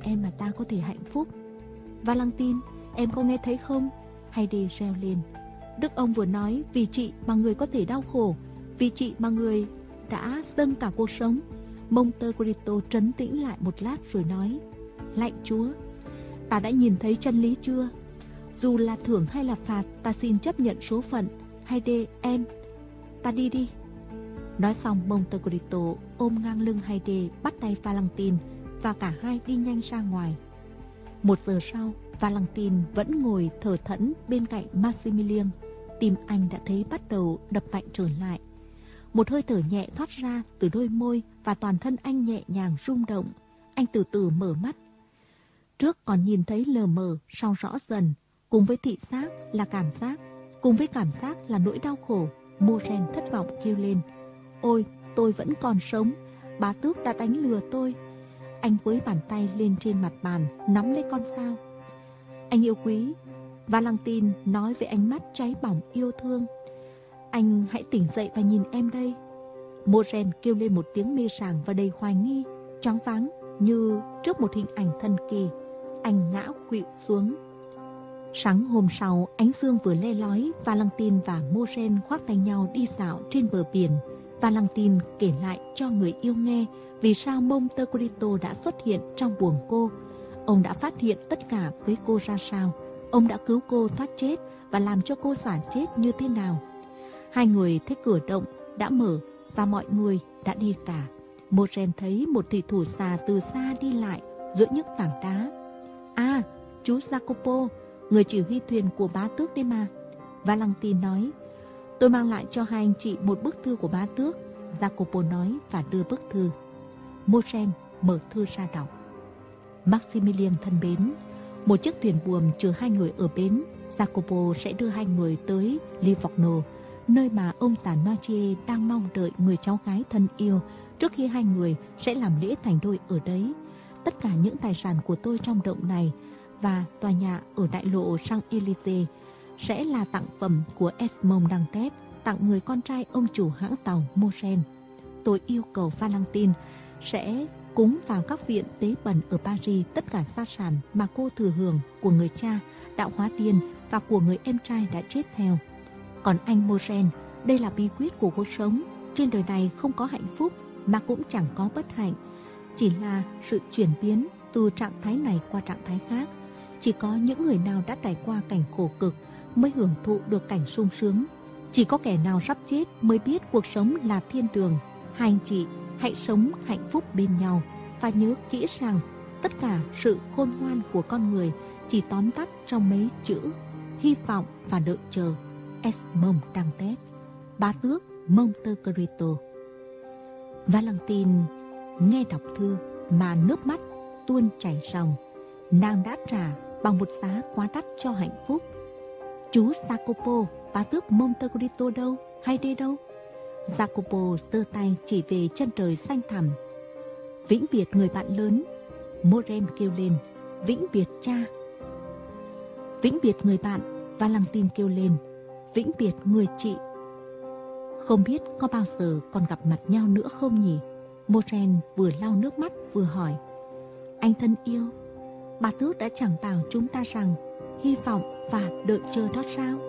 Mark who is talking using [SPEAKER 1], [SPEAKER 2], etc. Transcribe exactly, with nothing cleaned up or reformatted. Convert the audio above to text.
[SPEAKER 1] em mà ta có thể hạnh phúc. Valentine, em có nghe thấy không? Heidi reo lên. Đức ông vừa nói vì chị mà người có thể đau khổ, vì chị mà người đã dâng cả cuộc sống. Monte Cristo trấn tĩnh lại một lát rồi nói, lạy Chúa, ta đã nhìn thấy chân lý chưa? Dù là thưởng hay là phạt, ta xin chấp nhận số phận. Heidi, em, ta đi đi. Nói xong, Monte Cristo ôm ngang lưng Heidi, bắt tay Valentine và cả hai đi nhanh ra ngoài. Một giờ sau, Valentine vẫn ngồi thở thẫn bên cạnh Maximilien. Tim anh đã thấy bắt đầu đập mạnh trở lại. Một hơi thở nhẹ thoát ra từ đôi môi và toàn thân anh nhẹ nhàng rung động. Anh từ từ mở mắt. Trước còn nhìn thấy lờ mờ, sau rõ dần. Cùng với thị giác là cảm giác, cùng với cảm giác là nỗi đau khổ. Mogen thất vọng kêu lên, ôi, tôi vẫn còn sống. Bá tước đã đánh lừa tôi. Anh với bàn tay lên trên mặt bàn, nắm lấy con dao. Anh yêu quý, Valentine nói với ánh mắt cháy bỏng yêu thương. Anh hãy tỉnh dậy và nhìn em đây. Mogen kêu lên một tiếng mê sảng và đầy hoài nghi, choáng váng như trước một hình ảnh thần kỳ. Anh ngã khuỵu xuống. Sáng hôm sau, ánh dương vừa le lói, Valentine và Mogen khoác tay nhau đi dạo trên bờ biển. Valentine kể lại cho người yêu nghe vì sao Monte Cristo đã xuất hiện trong buồng cô. Ông đã phát hiện tất cả với cô ra sao. Ông đã cứu cô thoát chết và làm cho cô giả chết như thế nào. Hai người thấy cửa động đã mở và mọi người đã đi cả. Mogen thấy một thủy thủ già từ xa đi lại giữa những tảng đá. À, chú Jacopo, người chỉ huy thuyền của bá tước đấy mà. Valentine nói, tôi mang lại cho hai anh chị một bức thư của bá tước. Jacopo nói và đưa bức thư. Mogen mở thư ra đọc. Maximilien thân mến, một chiếc thuyền buồm chở hai người ở bến. Jacopo sẽ đưa hai người tới Livorno, nơi mà ông già Noirtier đang mong đợi người cháu gái thân yêu trước khi hai người sẽ làm lễ thành đôi ở đấy. Tất cả những tài sản của tôi trong động này và tòa nhà ở đại lộ Champs-Élysées sẽ là tặng phẩm của Edmond Dantès, tặng người con trai ông chủ hãng tàu Mogen. Tôi yêu cầu Valentine sẽ cúng vào các viện tế bần ở Paris tất cả gia sản mà cô thừa hưởng của người cha đã hóa điên và của người em trai đã chết theo. Còn anh Mogen, đây là bí quyết của cuộc sống. Trên đời này không có hạnh phúc mà cũng chẳng có bất hạnh, chỉ là sự chuyển biến từ trạng thái này qua trạng thái khác. Chỉ có những người nào đã trải qua cảnh khổ cực mới hưởng thụ được cảnh sung sướng. Chỉ có kẻ nào sắp chết mới biết cuộc sống là thiên đường. Hai anh chị hãy sống hạnh phúc bên nhau và nhớ kỹ rằng tất cả sự khôn ngoan của con người chỉ tóm tắt trong mấy chữ hy vọng và đợi chờ. Edmond Dantès, bá tước Monte Cristo. Valentine nghe đọc thư mà nước mắt tuôn chảy ròng. Nàng đã trả bằng một giá quá đắt cho hạnh phúc. Chú Jacopo, bá tước Monte Cristo đâu? Hay đi đâu? Jacopo giơ tay chỉ về chân trời xanh thẳm. Vĩnh biệt người bạn lớn. Mogen kêu lên, vĩnh biệt cha. Vĩnh biệt người bạn. Valentine kêu lên, vĩnh biệt người chị. Không biết có bao giờ còn gặp mặt nhau nữa không nhỉ? Mogen vừa lau nước mắt vừa hỏi, anh thân yêu, bà tước đã chẳng bảo chúng ta rằng hy vọng và đợi chờ đó sao?